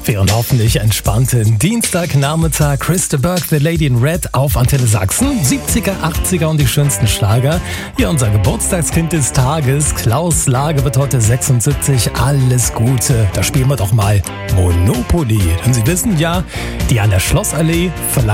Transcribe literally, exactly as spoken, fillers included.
Für einen hoffentlich entspannten Dienstagnachmittag. Chris de Burgh, The Lady in Red auf Antenne Sachsen. siebziger, achtziger und die schönsten Schlager. Hier unser Geburtstagskind des Tages. Klaus Lage wird heute sechsundsiebzig. Alles Gute. Da spielen wir doch mal Monopoly. Denn Sie wissen ja, die an der Schlossallee verlangen